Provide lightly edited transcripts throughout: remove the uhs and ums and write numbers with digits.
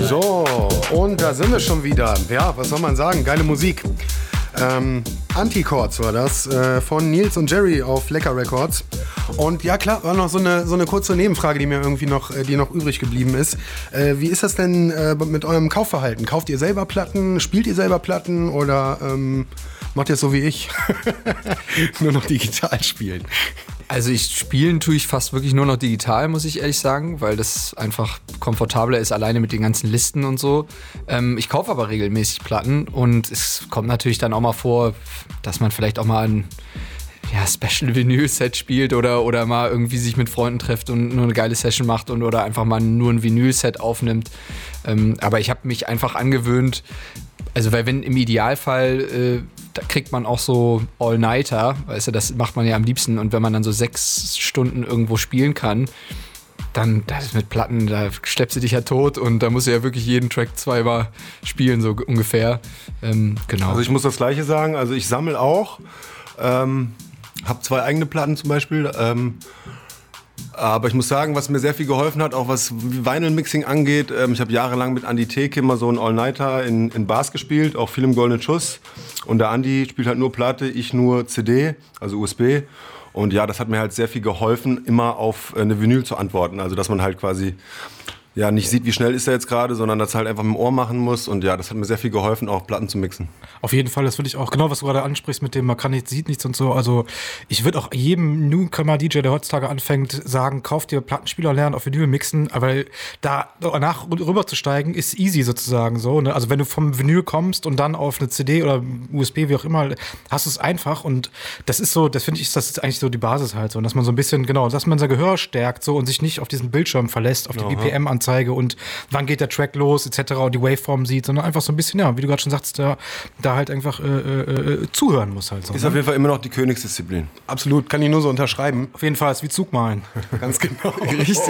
So, und da sind wir schon wieder. Ja, was soll man sagen? Geile Musik. Antichords war das, von Nils und Jerry auf Lecker Records. Und ja klar, war noch so eine kurze Nebenfrage, die mir irgendwie noch übrig geblieben ist. Wie ist das denn mit eurem Kaufverhalten? Kauft ihr selber Platten? Spielt ihr selber Platten? Oder macht ihr es so wie ich? Nur noch digital spielen? Also spielen tue ich fast wirklich nur noch digital, muss ich ehrlich sagen, weil das einfach komfortabler ist, alleine mit den ganzen Listen und so. Ich kaufe aber regelmäßig Platten und es kommt natürlich dann auch mal vor, dass man vielleicht auch mal ein Special-Vinyl-Set spielt oder mal irgendwie sich mit Freunden trifft und nur eine geile Session macht oder einfach mal nur ein Vinyl-Set aufnimmt. Aber ich habe mich einfach angewöhnt, also weil wenn im Idealfall, da kriegt man auch so All-Nighter, weißt du, das macht man ja am liebsten. Und wenn man dann so 6 Stunden irgendwo spielen kann, dann das mit Platten, da schleppst du dich ja tot und da musst du ja wirklich jeden Track zweimal spielen, so ungefähr. Genau. Also ich muss das Gleiche sagen, also ich sammle auch, habe 2 eigene Platten zum Beispiel, aber ich muss sagen, was mir sehr viel geholfen hat, auch was Vinyl-Mixing angeht, ich habe jahrelang mit Andi Theke immer so einen All-Nighter in Bars gespielt, auch viel im Goldenen Schuss. Und der Andi spielt halt nur Platte, ich nur CD, also USB. Und ja, das hat mir halt sehr viel geholfen, immer auf eine Vinyl zu antworten. Also dass man halt quasi nicht sieht, wie schnell ist er jetzt gerade, sondern das halt einfach mit dem Ohr machen muss. Und ja, das hat mir sehr viel geholfen, auch Platten zu mixen. Auf jeden Fall, das würde ich auch, genau was du gerade ansprichst mit dem, man kann nichts, sieht nichts und so. Also ich würde auch jedem Newcomer-DJ, der heutzutage anfängt, sagen, kauf dir Plattenspieler, lernen auf Vinyl mixen, aber da danach rüberzusteigen ist easy sozusagen so. Ne? Also wenn du vom Vinyl kommst und dann auf eine CD oder USB, wie auch immer, hast du es einfach und das ist so, das finde ich, das ist eigentlich so die Basis halt so. Und dass man so ein bisschen, genau, dass man sein Gehör stärkt so und sich nicht auf diesen Bildschirm verlässt, auf die BPM-Anzeige und wann geht der Track los etc. und die Waveform sieht, sondern einfach so ein bisschen, ja, wie du gerade schon sagst, da halt einfach zuhören muss halt so. Ist auf jeden Fall immer noch die Königsdisziplin. Absolut, kann ich nur so unterschreiben. Auf jeden Fall, ist wie Zugmalen. Ganz genau. Richtig.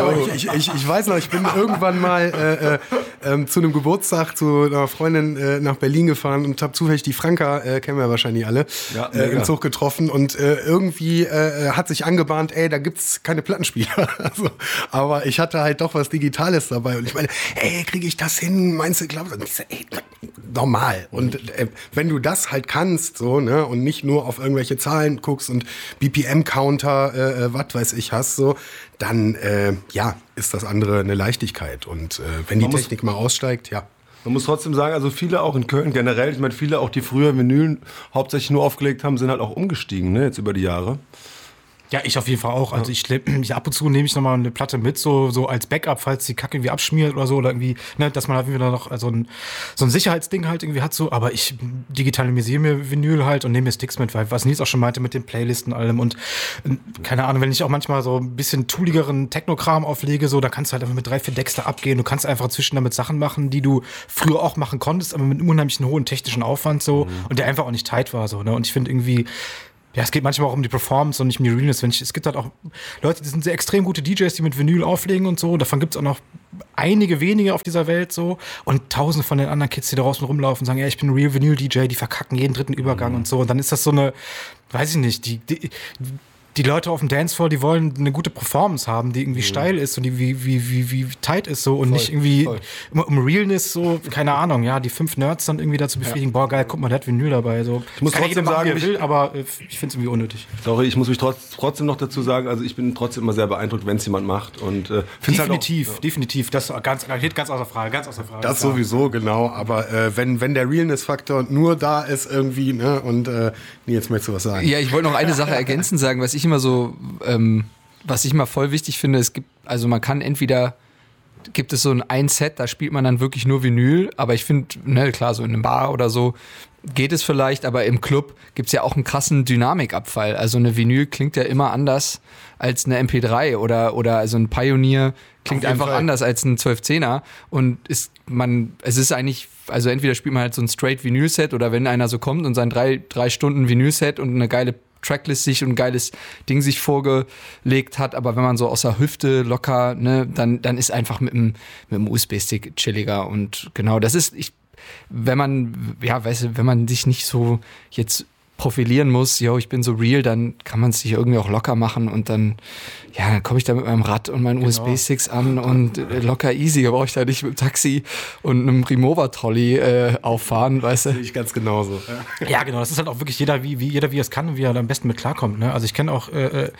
Ich weiß noch, ich bin irgendwann mal zu einem Geburtstag zu einer Freundin nach Berlin gefahren und habe zufällig die Franka, kennen wir wahrscheinlich alle, im Zug getroffen und irgendwie hat sich angebahnt, da gibt's keine Plattenspieler. Also, aber ich hatte halt doch was Digitales dabei und ich meine, kriege ich das hin? Meinst du, glaubst du? Und ich so, normal. Und wenn du das halt kannst, so, ne, und nicht nur auf irgendwelche Zahlen guckst und BPM-Counter, was weiß ich, hast, so, dann, ist das andere eine Leichtigkeit. Und wenn die Technik mal aussteigt, ja. Man muss trotzdem sagen, also viele auch in Köln generell, ich meine, viele auch, die früher Vinyl hauptsächlich nur aufgelegt haben, sind halt auch umgestiegen, ne, jetzt über die Jahre. Ja, ich auf jeden Fall auch. Also ab und zu nehme ich nochmal eine Platte mit, so als Backup, falls die Kacke irgendwie abschmiert oder so, oder irgendwie, ne, dass man halt wieder noch so ein Sicherheitsding halt irgendwie hat, so. Aber ich digitalisiere mir Vinyl halt und nehme mir Sticks mit, weil was Nils auch schon meinte mit den Playlisten und allem und keine Ahnung, wenn ich auch manchmal so ein bisschen tooligeren Techno-Kram auflege, so, da kannst du halt einfach mit 3-4 Decks da abgehen. Du kannst einfach inzwischen damit Sachen machen, die du früher auch machen konntest, aber mit einem unheimlichen hohen technischen Aufwand, so, und der einfach auch nicht tight war, so, ne. Und ich finde irgendwie, ja, es geht manchmal auch um die Performance und nicht um die Realness. Es gibt halt auch Leute, die sind sehr extrem gute DJs, die mit Vinyl auflegen und so. Davon gibt es auch noch einige wenige auf dieser Welt so. Und tausende von den anderen Kids, die da draußen rumlaufen und sagen, ja, ich bin ein Real Vinyl-DJ, die verkacken jeden dritten Übergang und so. Und dann ist das so eine, weiß ich nicht, die Leute auf dem Dancefloor, die wollen eine gute Performance haben, die irgendwie steil ist und die wie tight ist so und nicht irgendwie um Realness so, keine Ahnung, ja, die 5 Nerds dann irgendwie dazu befriedigen, boah, geil, guck mal, der hat Vinyl dabei, so. Ich muss trotzdem sagen, wie er will, aber ich finde es irgendwie unnötig. Sorry, ich muss mich trotzdem noch dazu sagen, also ich bin trotzdem immer sehr beeindruckt, wenn es jemand macht und definitiv, das steht ganz außer Frage, Das sowieso, genau, aber wenn der Realness-Faktor nur da ist irgendwie, ne, und jetzt möchtest du was sagen. Ja, ich wollte noch eine Sache ergänzend sagen, was ich immer so, was ich immer voll wichtig finde, man kann entweder, gibt es so ein Set, da spielt man dann wirklich nur Vinyl, aber ich finde, ne, klar, so in einem Bar oder so geht es vielleicht, aber im Club gibt es ja auch einen krassen Dynamikabfall. Also eine Vinyl klingt ja immer anders als eine MP3 oder also ein Pioneer klingt einfach anders als ein 12-10er und es ist eigentlich, also entweder spielt man halt so ein straight Vinyl-Set oder wenn einer so kommt und sein 3 Stunden Vinyl-Set und eine geile Tracklist sich und ein geiles Ding sich vorgelegt hat, aber wenn man so aus der Hüfte locker, ne, dann ist einfach mit dem USB-Stick chilliger und genau, das ist, wenn man sich nicht so jetzt profilieren muss, yo, ich bin so real, dann kann man es sich irgendwie auch locker machen und dann komme ich da mit meinem Rad und meinen USB-Sticks an und locker easy, da brauche ich da nicht mit dem Taxi und einem Remover-Trolley auffahren, weißt du? Sehe ich ganz genauso. Ja, genau, das ist halt auch wirklich jeder, wie er es kann und wie er da am besten mit klarkommt. Ne? Also ich kenne auch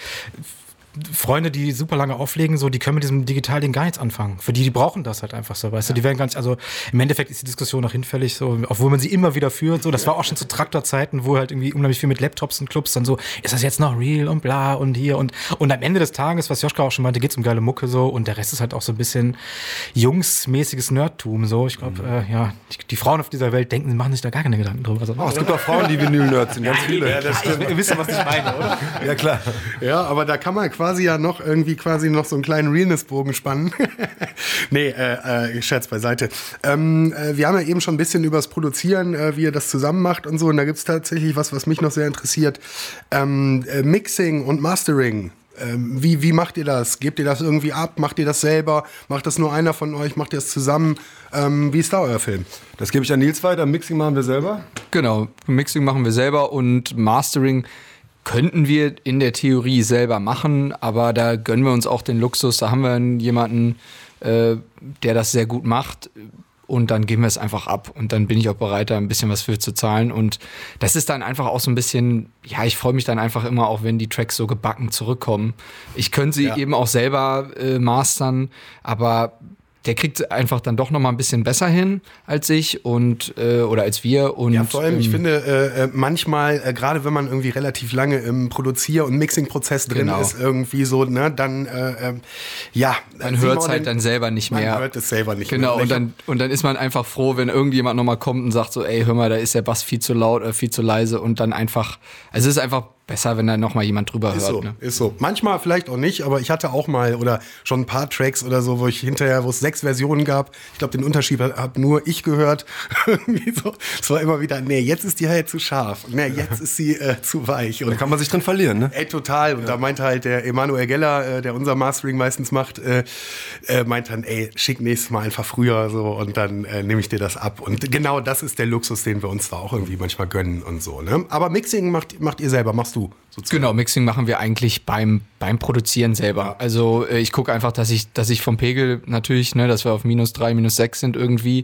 Freunde, die super lange auflegen, so, die können mit diesem Digital-Ding gar nichts anfangen. Für die brauchen das halt einfach so, weißt du, die werden gar nicht, also im Endeffekt ist die Diskussion noch hinfällig, so, obwohl man sie immer wieder führt, so, das war auch schon zu Traktorzeiten, wo halt irgendwie unheimlich viel mit Laptops und Clubs dann so, ist das jetzt noch real und bla und hier und am Ende des Tages, was Joschka auch schon meinte, geht's um geile Mucke so und der Rest ist halt auch so ein bisschen jungsmäßiges Nerdtum, so, ich glaube, die Frauen auf dieser Welt denken, machen sich da gar keine Gedanken drüber. Also, es gibt auch Frauen, die Vinyl-Nerds sind, ganz viele. Ja, das stimmt. ihr wisst, was ich meine, oder? Ja, klar. Ja, aber da kann man quasi ja noch so einen kleinen Realness-Bogen spannen. Nee, Scherz beiseite. Wir haben ja eben schon ein bisschen über das Produzieren, wie ihr das zusammen macht und so. Und da gibt es tatsächlich was mich noch sehr interessiert. Mixing und Mastering. Wie macht ihr das? Gebt ihr das irgendwie ab? Macht ihr das selber? Macht das nur einer von euch? Macht ihr das zusammen? Wie ist da euer Film? Das gebe ich an Nils weiter. Mixing machen wir selber. Genau, Mixing machen wir selber und Mastering könnten wir in der Theorie selber machen, aber da gönnen wir uns auch den Luxus. Da haben wir jemanden, der das sehr gut macht und dann geben wir es einfach ab und dann bin ich auch bereit, da ein bisschen was für zu zahlen und das ist dann einfach auch so ein bisschen, ich freue mich dann einfach immer auch, wenn die Tracks so gebacken zurückkommen. Ich könnte sie eben auch selber mastern, aber der kriegt einfach dann doch noch mal ein bisschen besser hin als ich und oder als wir. Und, ja, vor allem, ich finde, manchmal, gerade wenn man irgendwie relativ lange im Produzier- und Mixing-Prozess drin ist, irgendwie so, ne, dann, man hört es halt dann selber nicht mehr. Man hört es selber nicht mehr. Genau, und dann ist man einfach froh, wenn irgendjemand noch mal kommt und sagt so, ey, hör mal, da ist der Bass viel zu laut oder viel zu leise und dann einfach, also es ist einfach besser, wenn da noch mal jemand drüber hört. So, ne? Ist so. Manchmal vielleicht auch nicht, aber ich hatte auch mal oder schon ein paar Tracks oder so, wo es 6 Versionen gab. Ich glaube, den Unterschied habe nur ich gehört. Irgendwie so. Es war immer wieder, nee, jetzt ist die halt zu scharf. Nee, jetzt ist sie zu weich. Und da kann man sich drin verlieren, ne? Ey, total. Und da meinte halt der Emanuel Geller, der unser Mastering meistens macht, meint dann, ey, schick nächstes Mal einfach früher so und dann nehme ich dir das ab. Und genau das ist der Luxus, den wir uns da auch irgendwie manchmal gönnen und so. Ne? Aber Mixing macht ihr selber, machst du sozusagen. Genau, Mixing machen wir eigentlich beim Produzieren selber. Ja. Also ich gucke einfach, dass ich vom Pegel natürlich, ne, dass wir auf -3, -6 sind irgendwie.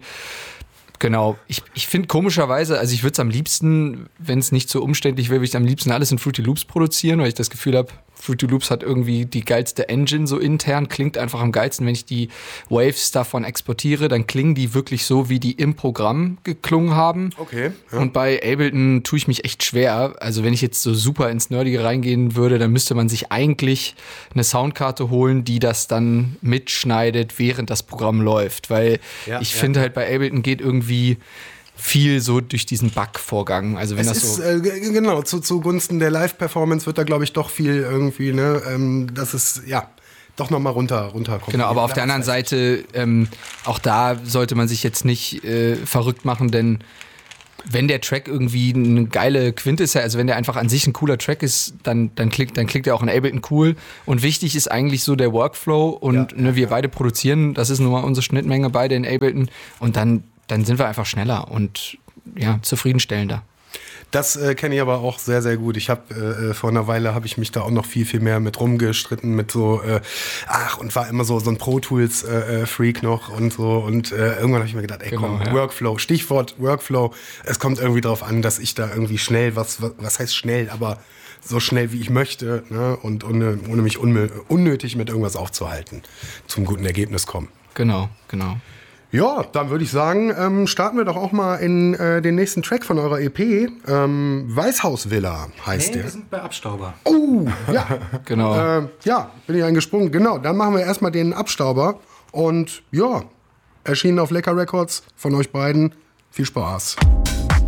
Genau, ich finde komischerweise, also ich würde es am liebsten, wenn es nicht so umständlich wäre, würde ich am liebsten alles in Fruity Loops produzieren, weil ich das Gefühl habe, Fruity Loops hat irgendwie die geilste Engine so intern, klingt einfach am geilsten. Wenn ich die Waves davon exportiere, dann klingen die wirklich so, wie die im Programm geklungen haben. Okay. Ja. Und bei Ableton tue ich mich echt schwer. Also wenn ich jetzt so super ins Nerdige reingehen würde, dann müsste man sich eigentlich eine Soundkarte holen, die das dann mitschneidet, während das Programm läuft. Weil ich finde halt bei Ableton geht irgendwie viel so durch diesen Bug-Vorgang. Also wenn es ist, genau, zugunsten der Live-Performance wird da, glaube ich, doch viel irgendwie, ne, das ist, doch nochmal runterkommen. Genau, aber auf der anderen Seite, auch da sollte man sich jetzt nicht verrückt machen, denn wenn der Track irgendwie eine geile Quintessenz, also wenn der einfach an sich ein cooler Track ist, dann klingt er auch in Ableton cool. Und wichtig ist eigentlich so der Workflow und wir beide produzieren, das ist nun mal unsere Schnittmenge, beide in Ableton und dann sind wir einfach schneller und zufriedenstellender. Das kenne ich aber auch sehr, sehr gut. Ich habe vor einer Weile habe ich mich da auch noch viel mehr mit rumgestritten mit so und war immer so ein Pro Tools Freak noch und so und irgendwann habe ich mir gedacht, Workflow, Stichwort Workflow. Es kommt irgendwie darauf an, dass ich da irgendwie schnell was heißt schnell, aber so schnell wie ich möchte, ne? Und ohne mich unnötig mit irgendwas aufzuhalten, zum guten Ergebnis kommen. Genau. Ja, dann würde ich sagen, starten wir doch auch mal in den nächsten Track von eurer EP. Weißhausvilla heißt der. Wir sind bei Abstauber. Oh, ja. Genau. Bin ich eingesprungen. Genau, dann machen wir erstmal den Abstauber. Und erschienen auf Lecker Records von euch beiden. Viel Spaß.